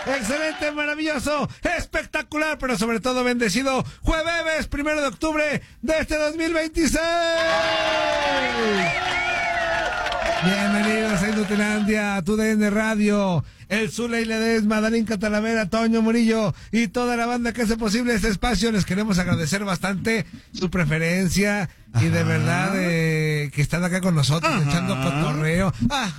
excelente, maravilloso, espectacular, pero sobre todo bendecido jueves 1 de octubre de este 2026. Bienvenidos a Inutilandia, a TUDN Radio, el Zule y Ledesma, Darín Catalavera, Toño Murillo y toda la banda que hace posible este espacio. Les queremos agradecer bastante su preferencia y de verdad que están acá con nosotros echando cotorreo.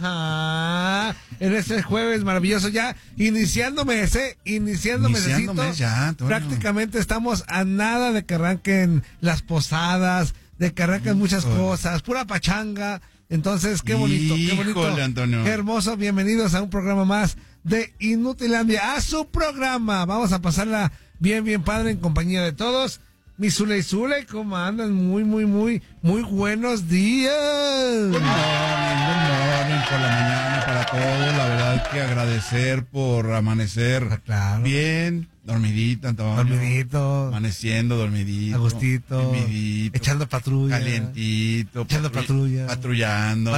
En este jueves maravilloso, ya iniciando mes, ya, prácticamente estamos a nada de que arranquen las posadas, de que arranquen muchas cosas, pura pachanga. Entonces, qué bonito, Antonio. qué hermoso. Bienvenidos a un programa más de Inutilandia, a su programa. Vamos a pasarla bien padre en compañía de todos. Mi Zule y Zule, ¿cómo andan? Muy buenos días. Good morning por la mañana para todos. La verdad que agradecer por amanecer bien, dormidito, amaneciendo, dormidito, agustito, echando patrulla, calientito, echando patrullando.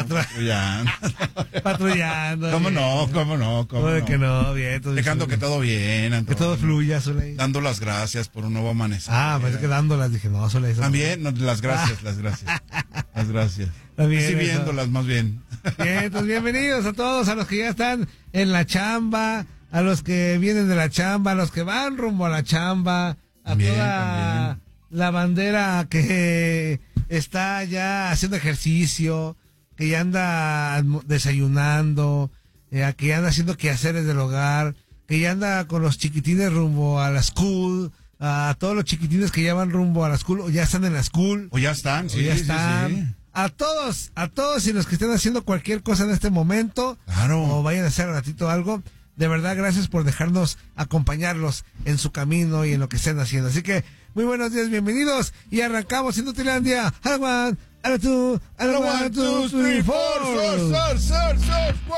¿Cómo no? Que no, bien. Dejando que todo bien, Antonio. Que todo fluya, Zule. Dando las gracias por un nuevo amanecer. Pensé que dándolas, dije, no, Zule. También, no, las gracias. Las gracias. Recibiéndolas más bien. Bien, pues bienvenidos a todos, a los que ya están en la chamba, a los que vienen de la chamba, a los que van rumbo a la chamba, toda la bandera que está ya haciendo ejercicio, que ya anda desayunando, que ya anda haciendo quehaceres del hogar, que ya anda con los chiquitines rumbo a la school, a todos los chiquitines que ya van rumbo a la school, o ya están en la school. O ya están, sí. A todos y los que estén haciendo cualquier cosa en este momento, o vayan a hacer ratito algo, de verdad, gracias por dejarnos acompañarlos en su camino y en lo que estén haciendo. Así que, muy buenos días, bienvenidos, y arrancamos Inutilandia. A la 1, a la 2, a la 1, 2, 3, 4.